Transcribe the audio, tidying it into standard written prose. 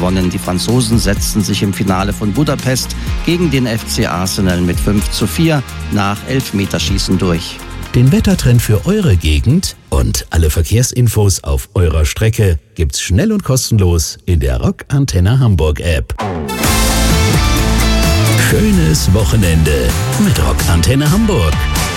gewonnen. Die Franzosen setzten sich im Finale von Budapest gegen den FC Arsenal mit 5:4 nach Elfmeterschießen durch. Den Wettertrend für eure Gegend und alle Verkehrsinfos auf eurer Strecke gibt's schnell und kostenlos in der Rock Antenne Hamburg App. Schönes Wochenende mit Rock Antenne Hamburg.